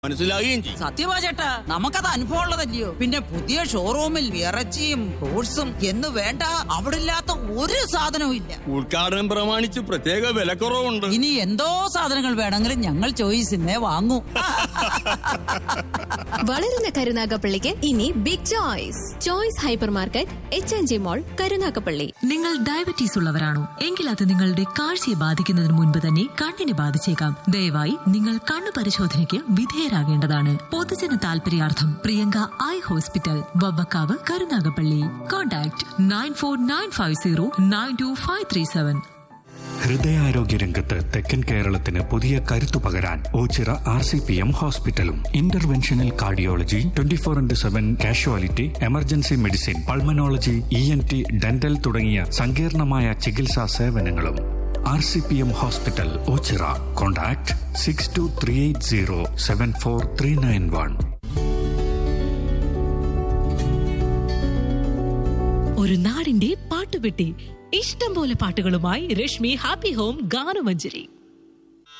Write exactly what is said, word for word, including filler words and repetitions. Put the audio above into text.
മനസ്സിലാകുകയും ചെയ്യും. സത്യവാ ചേട്ടാ, നമുക്കത് അനുഭവം ഉള്ളതല്ലയോ. പിന്നെ പുതിയ ഷോറൂമിൽ ഇറച്ചിയും ഫ്രൂട്ട്സും എന്ന് വേണ്ട അവിടെ ഇല്ലാത്ത ഒരു സാധനവും ഇല്ല. ഉദ്ഘാടനം പ്രമാണിച്ച് പ്രത്യേക വിലക്കുറവുണ്ട്. ഇനി എന്തോ സാധനങ്ങൾ വേണമെങ്കിലും ഞങ്ങൾ ചോയ്സിന്നേ വാങ്ങൂ. വളരുന്ന കരുനാഗപ്പള്ളിക്ക് ഇനി big choice. Choice hyper market, H N G മോൾ, കരുനാഗപ്പള്ളി. നിങ്ങൾ ഡയബറ്റീസ് ഉള്ളവരാണോ? എങ്കിൽ അത് നിങ്ങളുടെ കാഴ്ചയെ ബാധിക്കുന്നതിന് മുൻപ് തന്നെ കണ്ണിനെ ബാധിച്ചേക്കാം. ദയവായി നിങ്ങൾ കണ്ണു പരിശോധനയ്ക്ക് വിധേയരാകേണ്ടതാണ്. പൊതുജന താൽപര്യാർത്ഥം Priyanka eye hospital, Vavvakkavu, Karunagappally. Contact nine four nine five zero nine to five three seven. ഹൃദയാരോഗ്യ രംഗത്ത് തെക്കൻ കേരളത്തിന് പുതിയ കരുത്തു പകരാൻ Ochira R C P M ഹോസ്പിറ്റലും interventional cardiology, twenty four into seven casualty, emergency medicine, pulmonology, E N T, dental തുടങ്ങിയ സങ്കീർണമായ ചികിത്സാ സേവനങ്ങളും. R C P M hospital, Ochira. Contact six to three eight zero seven four three nine one. ഒരു നാടിന്റെ പാട്ടുപെട്ടി, ഇഷ്ടം പോലെ പാട്ടുകളുമായി Rashmi happy home ഗാനമഞ്ജരി.